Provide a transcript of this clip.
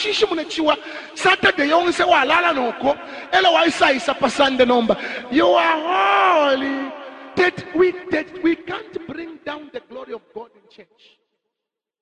shishi munechiwa Saturday yonse walala noko ela waisa pasande nomba. You are holy. That we can't bring down the glory of God in church.